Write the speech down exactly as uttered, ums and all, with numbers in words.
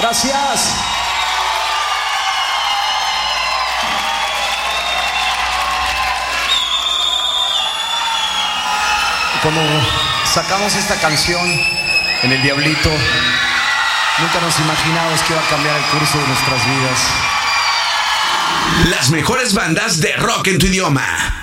Gracias. Cuando sacamos esta canción en El Diablito, nunca nos imaginamos que iba a cambiar el curso de nuestras vidas. Las mejores bandas de rock en tu idioma.